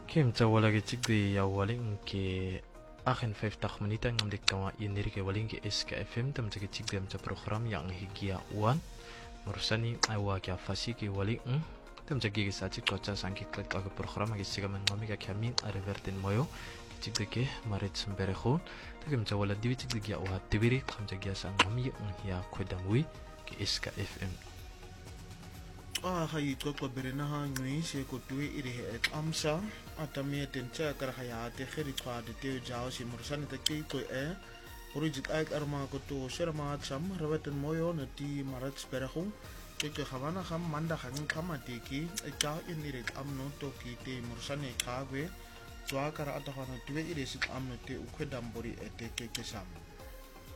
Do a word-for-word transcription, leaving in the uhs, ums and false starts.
Kim wala ke chigdi ya waling ke akin five tak menita ngamdik kawa iniri ke waling ke S K F M tam ke chigdi am program yang higia wan merusani awa ke afasi ke waling tam ke gigi sachi kocha sangki klik ke program ke siga man ngami ke kami arevertin moyo chigdi ke marit semberekhun takim wala diwi chigdi ya wa tibiri tam ke sang ngami ya kodamui ke S K F M. Ah, hayi ko berena ha ngui se ko tuwe ire he amsa atami tencha kar haya te khiri khwa de te jao si mursan te ki ko e origit ak arma ko to sherma cham rawaten moyo na ti marat sperahung ke ke khawana kham manda khang khama te ki e cha in ire amno to ki te mursan e khawe chwa kar atahana tuwe ire sit amno te ukhedam bori e te ke ke sam